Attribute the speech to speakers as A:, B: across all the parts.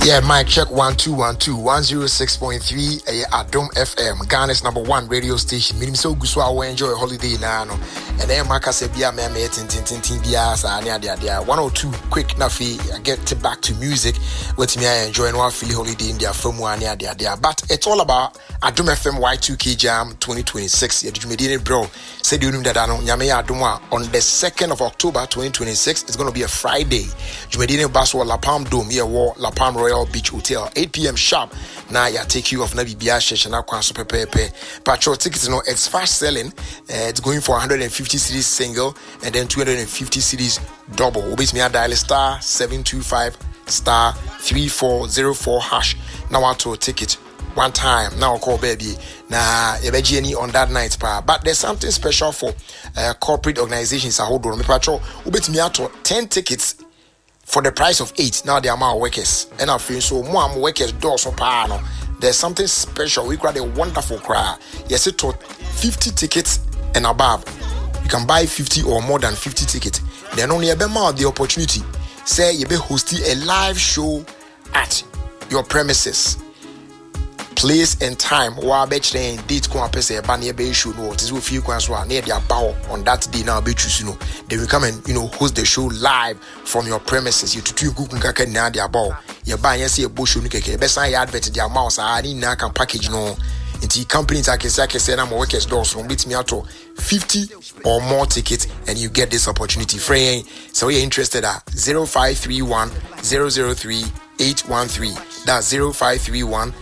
A: Yeah, mic check 1212 106.3 Adom FM, Ghana's #1 radio station. Meaning so good, so I enjoy a holiday now. And then Mark said, "Bia me tin bia sa dia 102 quick nafi. I get back to music. With me, I enjoy one feel holiday in their film one dia. But it's all about Adom FM Y2K Jam 2026. Did you mean it, bro? Said you knew that I know Nyame Adoma on the 2nd of October 2026. It's going to be a Friday. You made it Baswa La Palm Dome, yeah, La Palm Royal Beach Hotel, 8 p.m. sharp. Now, I take you off Nabi Bia Session. But your tickets, it's fast selling. It's going for 150 cities single and then 250 cities double. Obis me a dial star 725 star 3404 hash. Now I to ticket one time. Now call baby. Now you on that night, but there's something special for corporate organizations. I hold on. Me patrol. Obis me out 10 tickets. For the price of 8, now they are more workers. And I feel so more workers do so no. There's something special. We got a wonderful crowd. Yes, it taught 50 tickets and above. You can buy 50 or more than 50 tickets. Then only a bit more the opportunity. Say you be hosting a live show at your premises. Place and time. Wa be train date ko apese ba na be show no. It is with you so near their power on that day now be choose no. They will come and host the show live from your premises. You to ku kaka na their ball. You buy yes e bo show no keke. Be san ya advert their mouse ani na can package no. Into companies like say na workers doors from beat me out to 50 or more tickets and you get this opportunity. Free. So you're interested at 0531 003 813. That's 0531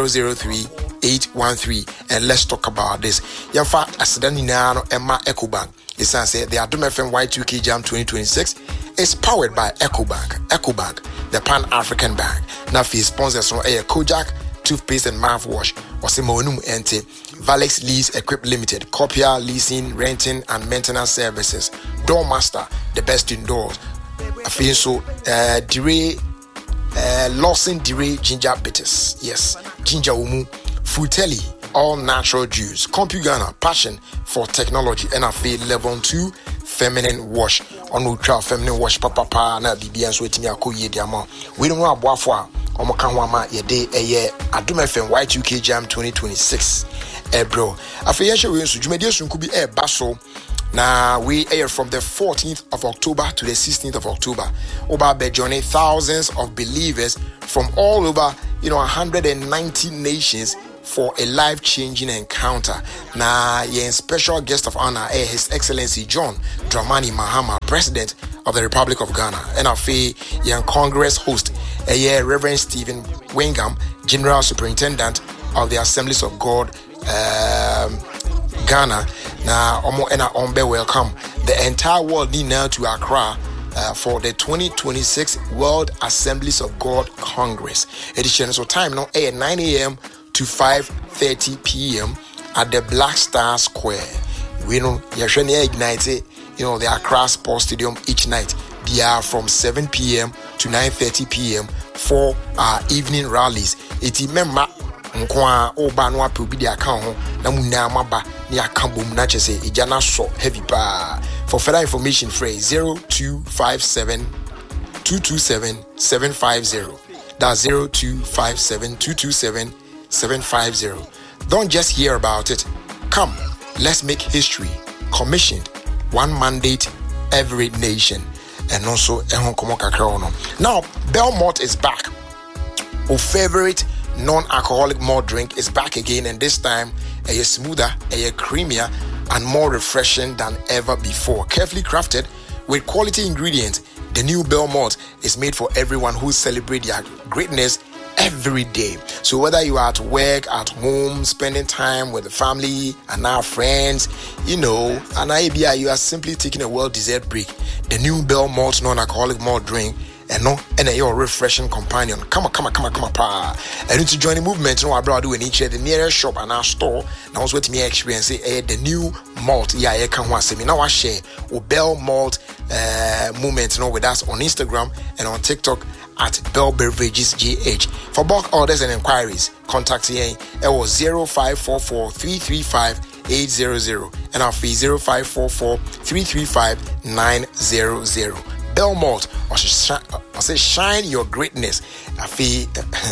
A: 003-813 and let's talk about this. Yafa Asidani Nano Emma EcoBank. It's said the Adom FM Y2K Jam 2026 is powered by EcoBank. EcoBank, the Pan-African Bank. Now for sponsors from Kojak, toothpaste and mouthwash, Osimonum Ente, Valex Lease Equip Limited, Copier leasing, renting and maintenance services. Doormaster, the best indoors. I feel so Lawson Dire Ginger Bitters. Yes, Ginger Umu, Frutelli, all natural juice. Compugana, passion for technology. And I feel level 2 feminine wash. On ultra feminine wash, papa, na BBN so etimi akoye diamond. We don't know about Omokanwama ye day a year. Adom FM Y2K Jam 2026. Bro, I feel we could be a basso. Now we air from the 14th of October to the 16th of October. Oba journey thousands of believers from all over, 190 nations for a life-changing encounter. Now, your special guest of honor, His Excellency John Dramani Mahama, President of the Republic of Ghana, and your Congress host, Reverend Stephen Wingham, General Superintendent of the Assemblies of God, Ghana. Now, welcome the entire world now to Accra for the 2026 World Assemblies of God Congress edition. So time now 9 a.m. to 5:30 p.m. at the Black Star Square. We know you're ignited, the Accra Sports Stadium each night. They are from 7 p.m. to 9:30 p.m. for our evening rallies. It's member nkwa oba no ape obi dia kan ho na munna maba ne akambom na chese ejana so heavy pa. For further information phrase 0257 227 750. That's 0257 227 750. Don't just hear about it. Come, let's make history. Commissioned, one mandate, every nation. And also now Belmont is back. Our favorite non-alcoholic malt drink is back again, and this time a smoother, a creamier, and more refreshing than ever before. Carefully crafted with quality ingredients, the new Belmont is made for everyone who celebrates their greatness every day. So whether you are at work, at home, spending time with the family and our friends, and maybe you are simply taking a well-deserved break, the new Belmont non-alcoholic malt drink and your refreshing companion. Come on. And to join the movement, I brought you in each the nearest shop and our store. Now, I was waiting me experience the new malt. Yeah, I can watch me. Now I share Bell Malt movement with us on Instagram and on TikTok at Bell Beverages GH. For bulk orders and inquiries, contact here. It was 0544 335 800 and our fee 0544 335 900. Belmalt or say shine your greatness. I feel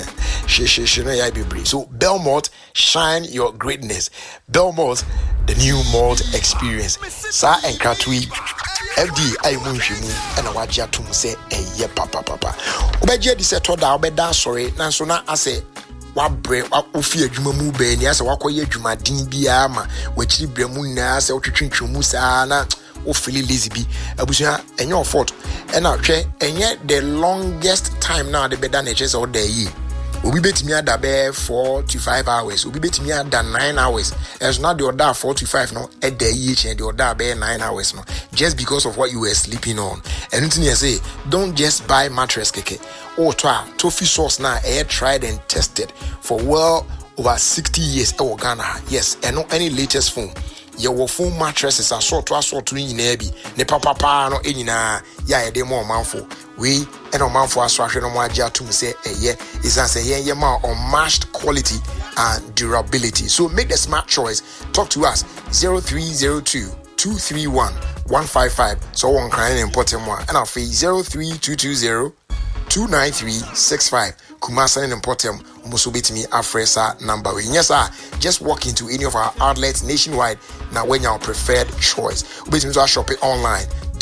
A: so Belmalt, shine your greatness. Belmalt, the new malt experience. Sa and Katwi FD I Munshimu and a Wajatum say a papa. Obeja diseto da obeda sorry, Nansona I say wabre ofi adwuma mu be ni ase wakoye adwuma din bia ma wachiri bremu na ase otwetwentwemu saa na ofili lazy bi abusia enye effort e na hwe enye the longest time now the beda na chese o da yi obi betimi ada be 4 to 5 hours obi betimi ada 9 hours as not the order 4 to 5 no e da yi each and the order be 9 hours no just because of what you were sleeping on. And anything you say, don't just buy mattress keke or toffee sauce now air tried and tested for well over 60 years in Ghana. Yes, and not any latest phone. Your phone mattresses are sort to in nebi ne papa no enina ya de more manful we and a man for us no maja to say is answer ye ma unmatched quality and durability. So make the smart choice. Talk to us 0302 231 155. So one crying important one and I'll fee 03220 29365. Kumasa and important almost bit me Afresa number. Yes, sir. Just walk into any of our outlets nationwide. Now, when your preferred choice, we to shop it online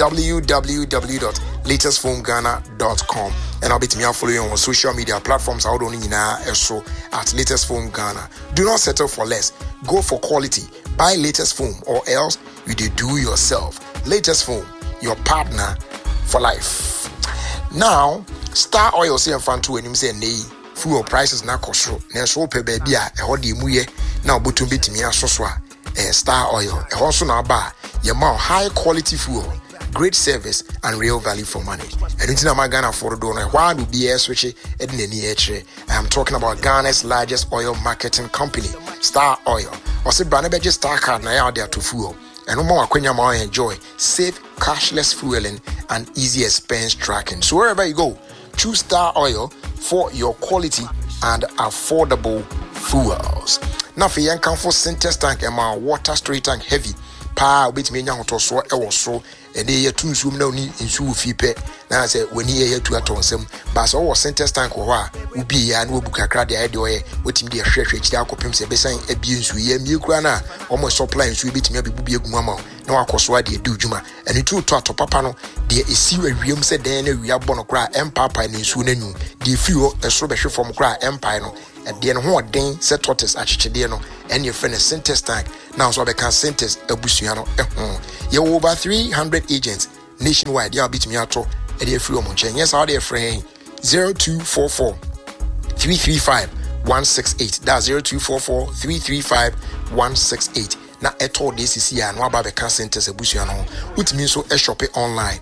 A: www.latestphonegana.com and I'll be to me following on social media platforms. I don't know so at Latest Phone Ghana. Do not settle for less. Go for quality. Buy Latest Phone or else you do yourself. Latest Phone, your partner for life. Now, Star Oil say fan to when you say nay. Fuel prices na kosro. Na so pe baby a ehode mu ye na obotum betimi asoswa. Star Oil. Also na ba ye ma high quality fuel, great service and real value for money. And it's not Ghana for do no why do be switch it I am talking about Ghana's largest oil marketing company, Star Oil. Or say brand be just Star card na out there to fuel. And no more akwenya ma enjoy safe cashless fueling and easy expense tracking. So wherever you go, choose Star Oil for your quality and affordable fuels. Now for young comfort Sintex tank and my water storage tank heavy. Pa bit me nyang to so e wo so e dey yetu nsum na oni nsu fi pe na say when he yetu atonsem ba so wo Sintex tank ho a ubi ya na obu kakra de ade oye wetim de hwehwe kiri akopem se besan abie nsu ye mie kura na omo supply nsu betimi abebu bi eguma ma na wakoso ade du dwuma eni tu to atopapa no de esi awiem se den na wi abɔ no kra empapa na nsu na nyu de fi ho esoro behwe fom kra empire no de no ho den se tortoise achichede no ene fe ne Sintex tank now so be can Sintex abusua no ye over 300 agents nationwide ya betimi ato e de free omonchen yes how dey friend 0244 335 168 that's 0244 335 168 na eto DCC and wa ba be can Sintex abusua no utimi so e shop online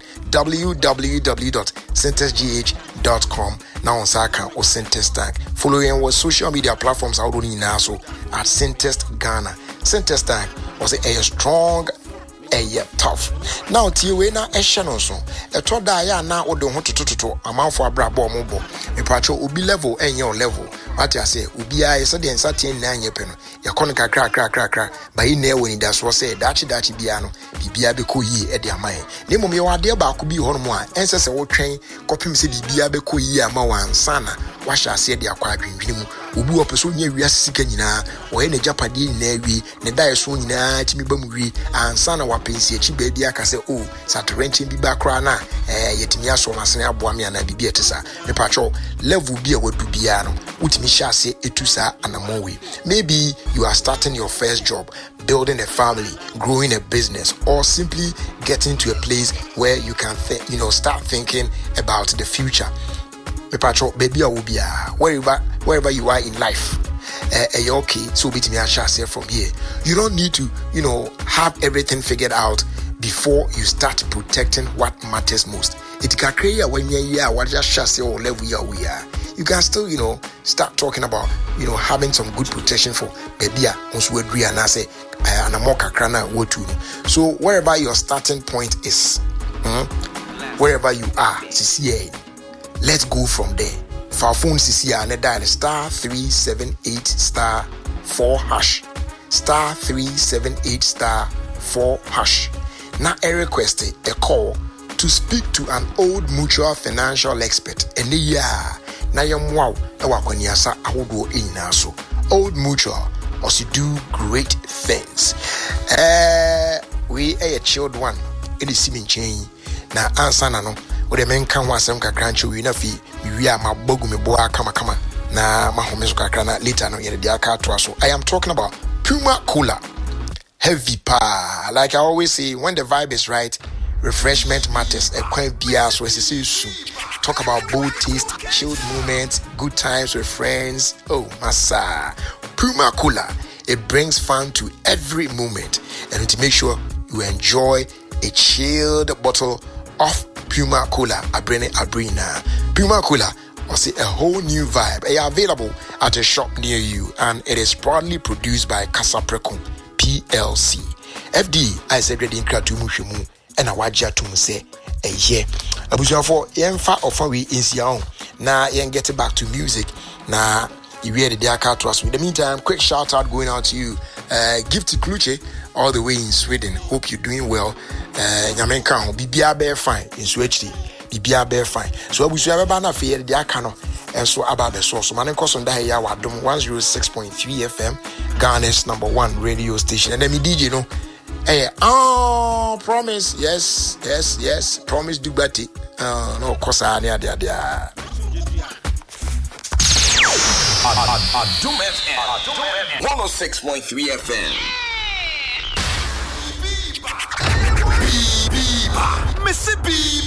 A: www.sintexgh.com now on Saka or Sintex tank following our social media platforms out on now so at Sintex Ghana. Sintex tank was a strong tough. Now tiwe na ehye so eto da ya na odo ho tototo amanfo abrabo omobo mepacho obi level enye on level what I say obi a so den satin na anye pe no yakon kakra ba yi na e woni da so say dachi bia no bibia be ko yi e de amaye ne mom ye wade ba ko bi ho no mo a ense se wo twen kopim se bibia be ko yi ama wansana wahya ase de akwa adwendwene mu obi opeso nya wiase sika nyina wo ye ne japade nyina wi ne dae so nyina timi ba mu wi ansana wa pensi echi ba bia ka se o satrenchen bi ba kra na yetimi aso masene aboa me ana bibia tesa me pacho level bia wadu bia no utimi hyase etusa anamonwe. Maybe you are starting your first job, building a family, growing a business, or simply getting to a place where you can start thinking about the future. Baby, wherever you are in life, okay, so bit me share from here. You don't need to, have everything figured out before you start protecting what matters most. It can create when you're what just share or level we are. You can still, start talking about, having some good protection for baby. So wherever your starting point is, wherever you are, CCA. Let's go from there. For our phone CCR and dial star 378 star 4 hash. Star 378 star 4 hash. Now a request a call to to speak to an Old Mutual financial expert. And na yam wow e wa kwaniasa ahodo enyina so. Old Mutual also do great things. We a chilled one. It is simin chain. Na answer na no. We the men kan wasem kakra nche we na fi we are my bogu me boa kama na mahomezo kakra na later no yede dia ka to so. I am talking about Puma Cola. Heavy pa. Like I always say, when the vibe is right, refreshment matters. A quiet beer, so as you see, talk about bold taste, chilled moments, good times with friends. Oh, massa. Puma Cola. It brings fun to every moment, and to make sure you enjoy a chilled bottle of Puma Cola. Abrina. Puma Cola. Or see a whole new vibe. They are available at a shop near you, and it is proudly produced by Casaprecon PLC. FD, I said, ready in Kratumushimu, and I watch to say, a year. Abuja for Yenfa or for we in Sion. Now, yen get back to music. Now, you hear the Diaka to us. In the meantime, quick shout out going out to you. Gift to Kluche, all the way in Sweden. Hope you're doing well. Yamenkan, Bibia Bear fine in Sweden. Bibia Bear fine. So, we should have a banner for the Diakano. And so about the source. So, man, cause on that here, 106.3 FM, Ghana's #1 radio station. And then me DJ, no. Hey, promise, yes. Promise do better. No, cause I need there.
B: Adum FM 106.3 FM. Mississippi.